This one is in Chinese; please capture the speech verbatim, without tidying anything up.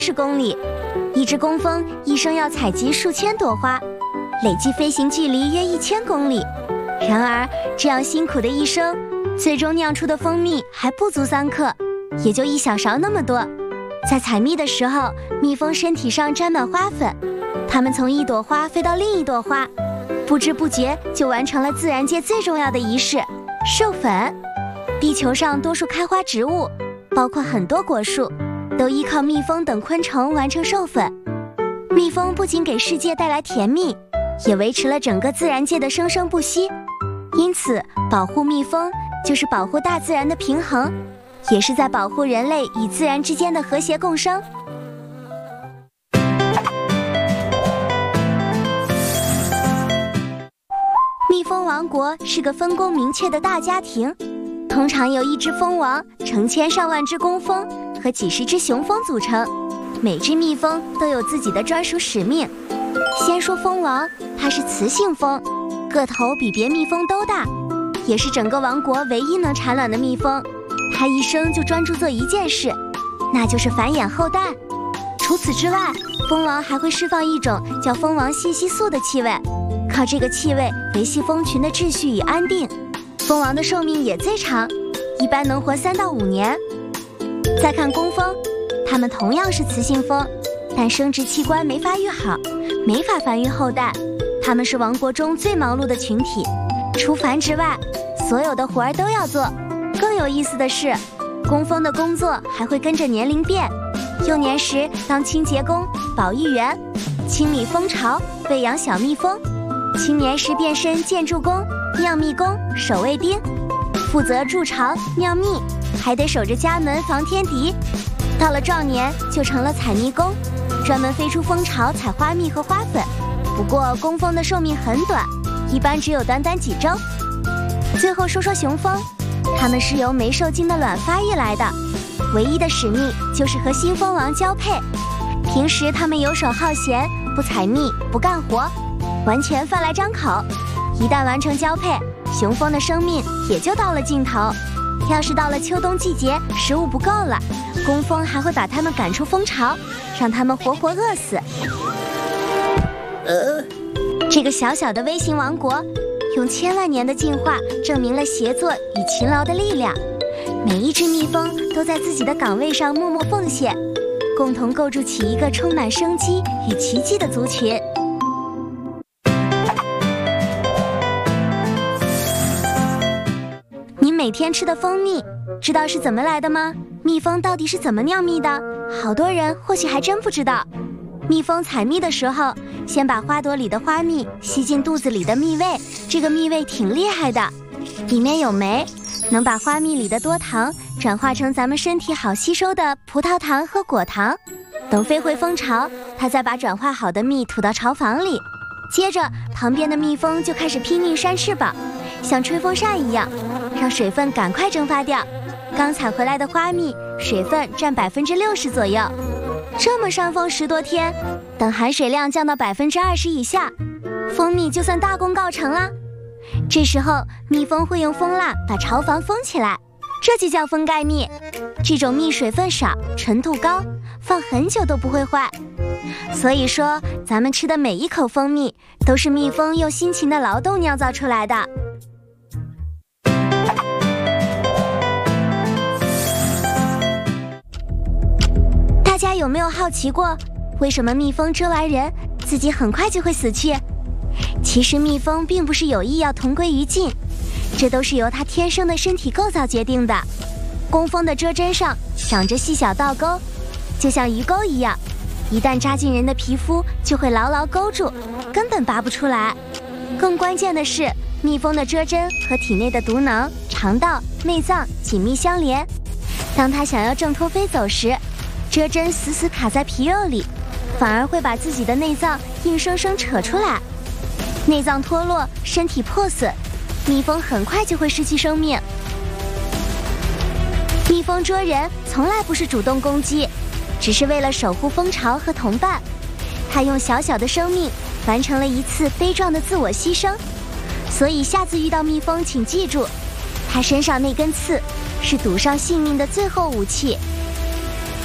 十公里。一只工蜂一生要采集数千朵花，累计飞行距离约一千公里。然而，这样辛苦的一生，最终酿出的蜂蜜还不足三克，也就一小勺那么多。在采蜜的时候，蜜蜂身体上沾满花粉，它们从一朵花飞到另一朵花，不知不觉就完成了自然界最重要的仪式——授粉。地球上多数开花植物，包括很多果树，都依靠蜜蜂等昆虫完成授粉。蜜蜂不仅给世界带来甜蜜，也维持了整个自然界的生生不息。因此，保护蜜蜂就是保护大自然的平衡，也是在保护人类与自然之间的和谐共生。蜜蜂王国是个分工明确的大家庭，通常由一只蜂王、成千上万只工蜂和几十只雄蜂组成，每只蜜蜂都有自己的专属使命。先说蜂王，它是雌性蜂，个头比别蜜蜂都大，也是整个王国唯一能产卵的蜜蜂。它一生就专注做一件事，那就是繁衍后代。除此之外，蜂王还会释放一种叫蜂王信息素的气味，靠这个气味维系蜂群的秩序与安定。蜂王的寿命也最长，一般能活三到五年。再看工蜂，它们同样是雌性蜂，但生殖器官没发育好，没法繁育后代。它们是王国中最忙碌的群体，除繁殖外，所有的活儿都要做。更有意思的是，工蜂的工作还会跟着年龄变。幼年时当清洁工、保育员，清理蜂巢、喂养小蜜蜂；青年时变身建筑工、酿蜜工、守卫兵，负责筑巢、酿蜜，还得守着家门防天敌。到了壮年，就成了采蜜工，专门飞出蜂巢采花蜜和花粉。不过工蜂的寿命很短，一般只有短短几周。最后说说雄蜂，它们是由没受精的卵发育来的，唯一的使命就是和新蜂王交配。平时它们游手好闲，不采蜜，不干活，完全饭来张口。一旦完成交配，雄蜂的生命也就到了尽头。要是到了秋冬季节，食物不够了，工蜂还会把它们赶出蜂巢，让它们活活饿死。呃，这个小小的微型王国，用千万年的进化证明了协作与勤劳的力量。每一只蜜蜂都在自己的岗位上默默奉献，共同构筑起一个充满生机与奇迹的族群。您每天吃的蜂蜜，知道是怎么来的吗？蜜蜂到底是怎么酿蜜的？好多人或许还真不知道。蜜蜂采蜜的时候，先把花朵里的花蜜吸进肚子里的蜜味，这个蜜味挺厉害的，里面有酶，能把花蜜里的多糖转化成咱们身体好吸收的葡萄糖和果糖。等飞回蜂巢，它再把转化好的蜜吐到巢房里，接着旁边的蜜蜂就开始拼命扇翅膀，像吹风扇一样，让水分赶快蒸发掉。刚采回来的花蜜水分占百分之六十左右，这么扇风十多天，等含水量降到百分之二十以下，蜂蜜就算大功告成啦。这时候蜜蜂会用蜂蜡把巢房封起来，这就叫封盖蜜。这种蜜水分少，纯度高，放很久都不会坏。所以说，咱们吃的每一口蜂蜜都是蜜蜂用辛勤的劳动酿造出来的。大家有没有好奇过，为什么蜜蜂蛰完人自己很快就会死去？其实蜜蜂并不是有意要同归于尽，这都是由它天生的身体构造决定的。工蜂的蛰针上长着细小倒钩，就像鱼钩一样，一旦扎进人的皮肤就会牢牢勾住，根本拔不出来。更关键的是，蜜蜂的蛰针和体内的毒囊、肠道、内脏紧密相连，当它想要挣脱飞走时，蛰针死死卡在皮肉里，反而会把自己的内脏硬生生扯出来。内脏脱落，身体破损，蜜蜂很快就会失去生命。蜜蜂蛰人从来不是主动攻击，只是为了守护蜂巢和同伴。它用小小的生命完成了一次悲壮的自我牺牲。所以下次遇到蜜蜂，请记住，它身上那根刺是赌上性命的最后武器。